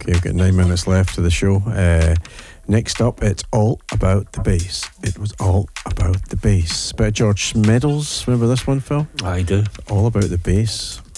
Okay, we've got 9 minutes left of the show. Next up, it's All About the Bass. It was all about the bass. Bit of George Meadows. Remember this one, Phil? I do. All About the Bass.